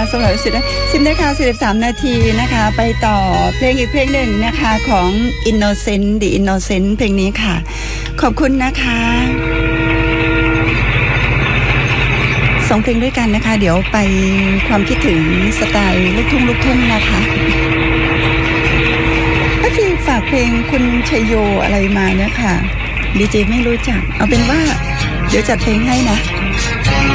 สำหรับ10:43 นาทีนะคะไปต่อเพลงอีกเพลงหนึ่งนะคะของ Innocent The Innocent เพลงนี้ค่ะขอบคุณนะคะ2เพลงด้วยกันนะคะเดี๋ยวไปความคิดถึงสไตล์ลูกทุ่งนะคะถ้าที่ฝากเพลงคุณชัยโยอะไรมาเนี่ยค่ะดีเจไม่รู้จักเอาเป็นว่าเดี๋ยวจัดเพลงให้นะ